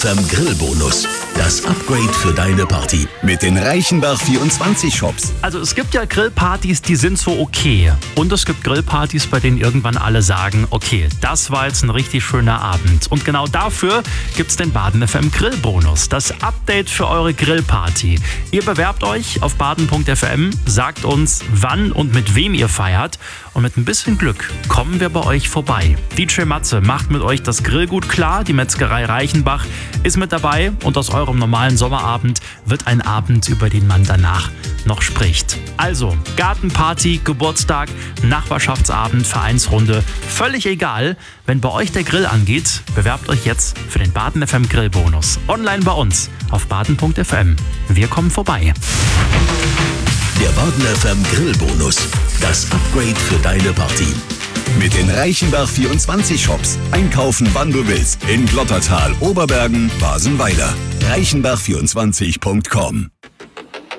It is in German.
FM Grillbonus. Das Upgrade für deine Party mit den Reichenbach24 Shops. Also es gibt ja Grillpartys, die sind so okay. Und es gibt Grillpartys, bei denen irgendwann alle sagen, okay, das war jetzt ein richtig schöner Abend. Und genau dafür gibt's den Baden FM Grillbonus. Das Update für eure Grillparty. Ihr bewerbt euch auf baden.fm, sagt uns, wann und mit wem ihr feiert. Und mit ein bisschen Glück kommen wir bei euch vorbei. DJ Matze macht mit euch das Grillgut klar. Die Metzgerei Reichenbach ist mit dabei. Und aus eurem normalen Sommerabend wird ein Abend, über den man danach noch spricht. Also, Gartenparty, Geburtstag, Nachbarschaftsabend, Vereinsrunde, völlig egal. Wenn bei euch der Grill angeht, bewerbt euch jetzt für den Baden FM Grillbonus. Online bei uns auf baden.fm. Wir kommen vorbei. Der Baden FM Grillbonus. Das Upgrade für deine Party. Mit den Reichenbach24 Shops. Einkaufen, wann du willst. In Glottertal, Oberbergen, Basenweiler. Reichenbach24.com